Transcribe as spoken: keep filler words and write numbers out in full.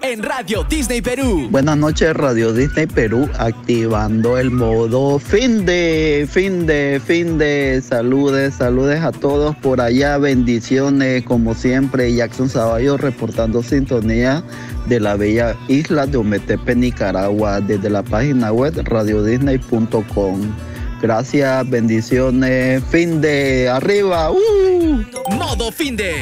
en Radio Disney Perú. Buenas noches, Radio Disney Perú, activando el modo fin de, fin de, fin de. Saludes, saludes a todos por allá, bendiciones, como siempre. Jackson Zavallo reportando sintonía de la bella isla de Ometepe, Nicaragua, desde la página web radio disney punto com. Gracias, bendiciones, fin de, arriba. ¡Uh! Modo fin de.